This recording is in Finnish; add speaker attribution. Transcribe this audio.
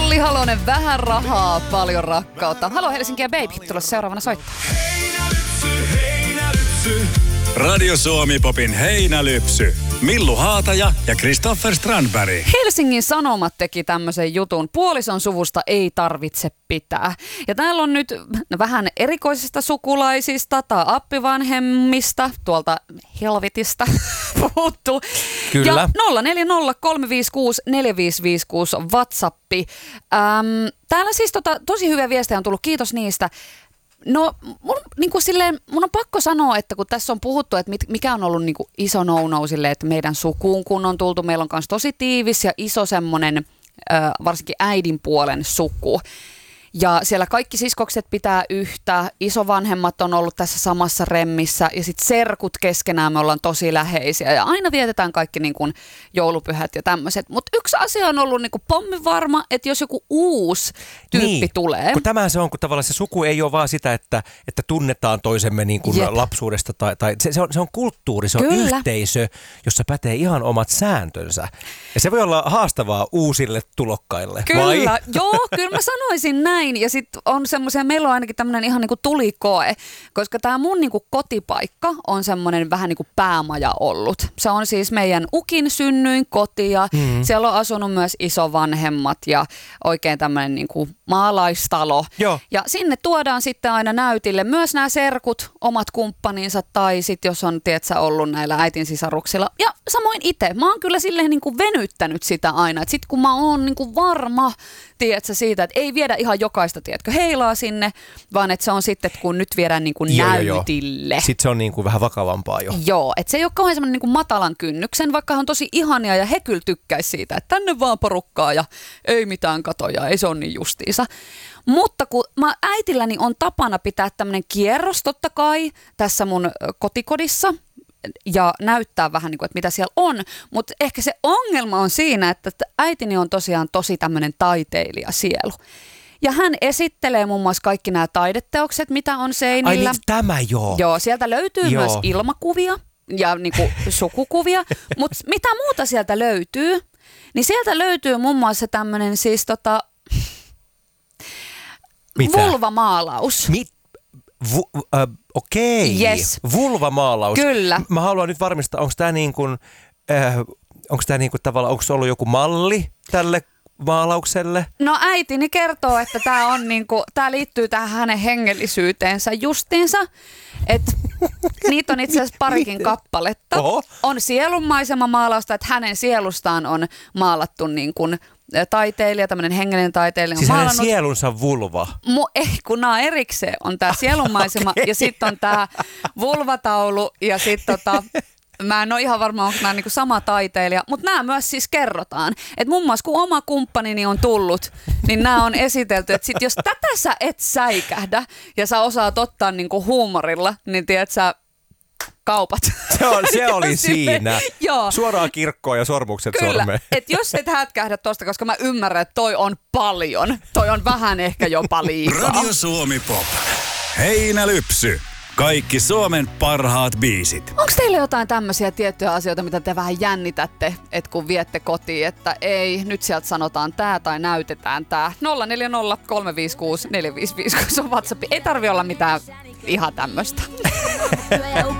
Speaker 1: Olli Halonen, vähän rahaa, paljon rakkautta. Halo Helsinki ja Baby, tulla seuraavana soittaa.
Speaker 2: Radio Suomi Popin heinälypsy. Millu Haataja ja Kristoffer Strandberg.
Speaker 1: Helsingin Sanomat teki tämmöisen jutun. Puolison suvusta ei tarvitse pitää. Ja täällä on nyt vähän erikoisista sukulaisista tai appivanhemmista, tuolta helvetistä puhuttu.
Speaker 3: Kyllä.
Speaker 1: Ja 0403564556 on WhatsAppi. Täällä siis tosi hyviä viestejä on tullut, kiitos niistä. No, mun on pakko sanoa, että kun tässä on puhuttu, että mikä on ollut niin kuin iso no-no silleen, että meidän sukuun kun on tultu, meillä on myös tosi tiivis ja iso semmoinen, varsinkin äidin puolen suku. Ja siellä kaikki siskokset pitää yhtä, isovanhemmat on ollut tässä samassa remmissä ja sitten serkut keskenään me ollaan tosi läheisiä ja aina vietetään kaikki niin kuin joulupyhät ja tämmöiset. Mutta yksi asia on ollut niin kuin pomminvarma, että jos joku uusi tyyppi tulee.
Speaker 3: Kun tämähän se on, kun tavallaan se suku ei ole vaan sitä, että tunnetaan toisemme niin kuin lapsuudesta tai se on kulttuuri, se on
Speaker 1: Kyllä.
Speaker 3: yhteisö, jossa pätee ihan omat sääntönsä. Ja se voi olla haastavaa uusille tulokkaille,
Speaker 1: Kyllä,
Speaker 3: vai?
Speaker 1: joo, kyllä mä sanoisin näin. Ja sitten on semmoisia, meillä on ainakin tämmöinen ihan niinku tulikoe, koska tämä mun niinku kotipaikka on semmoinen vähän niinku päämaja ollut. Se on siis meidän ukin synnyin koti ja siellä on asunut myös isovanhemmat ja oikein tämmöinen niinku maalaistalo.
Speaker 3: Joo.
Speaker 1: Ja sinne tuodaan sitten aina näytille myös nämä serkut, omat kumppaninsa tai sitten jos on, tietsä, ollut näillä äitin sisaruksilla. Ja samoin itse, mä oon kyllä silleen niinku venyttänyt sitä aina, että sitten kun mä oon niinku varma, tietsä, siitä, että ei viedä ihan jokaista, tiedätkö, heilaa sinne, vaan että se on sitten, että kun nyt viedään niin kuin näytille.
Speaker 3: Sitten se on niin kuin vähän vakavampaa jo.
Speaker 1: Joo, että se ei ole kauhean semmoinen niin kuin matalan kynnyksen, vaikka he on tosi ihania ja he kyllä tykkäisi siitä, että tänne vaan porukkaa ja ei mitään katoja, ei se ole niin justiinsa. Mutta kun äitilläni on tapana pitää tämmöinen kierros totta kai tässä mun kotikodissa, ja näyttää vähän niin kuin, että mitä siellä on. Mutta ehkä se ongelma on siinä, että äitini on tosiaan tosi tämmöinen taiteilijasielu. Ja hän esittelee muun muassa kaikki nämä taideteokset, mitä on seinillä.
Speaker 3: Ai niin, tämä joo.
Speaker 1: Joo, sieltä löytyy
Speaker 3: Joo.
Speaker 1: myös ilmakuvia ja niin kuin sukukuvia. Mutta mitä muuta sieltä löytyy? Niin sieltä löytyy muun muassa tämmöinen siis vulvamaalaus.
Speaker 3: Okei.
Speaker 1: Yes.
Speaker 3: Vulvamaalaus.
Speaker 1: Kyllä.
Speaker 3: Mä haluan nyt varmistaa, onko tämä niin kuin, tavallaan, onko ollut joku malli tälle maalaukselle?
Speaker 1: No äitini kertoo, että tämä liittyy tähän hänen hengellisyyteensä justiinsa. Että niitä on itse asiassa parikin kappaletta.
Speaker 3: Oho.
Speaker 1: On sielunmaisema maalausta, että hänen sielustaan on maalattu niin kuin taiteilija, tämmöinen hengellinen taiteilija.
Speaker 3: Siis hänen sielunsa vulva?
Speaker 1: Kun nämä erikseen on tämä sielunmaisema ja sitten on tämä vulvataulu ja sitten mä en ole ihan varma, onko nämä niinku sama taiteilija, mutta nämä myös siis kerrotaan. Että muun muassa kun oma kumppanini on tullut, niin nämä on esitelty, että sit jos tätä sä et säikähdä ja sä osaat ottaa niinku huumorilla, niin tiedät sä kaupat.
Speaker 3: Se oli siinä.
Speaker 1: Joo.
Speaker 3: Suoraan kirkkoon ja sormukset sormeen.
Speaker 1: Että jos et hätkähdä tosta, koska mä ymmärrän, että toi on paljon. Toi on vähän ehkä jopa liikaa.
Speaker 2: Radio Suomi Pop. Heinälypsy. Kaikki Suomen parhaat biisit.
Speaker 1: Onko teillä jotain tämmöisiä tiettyjä asioita, mitä te vähän jännitätte, että kun viette kotiin, että ei, nyt sieltä sanotaan tää tai näytetään tää. 0403564556 on WhatsApp. Ei tarvi olla mitään ihan tämmöistä.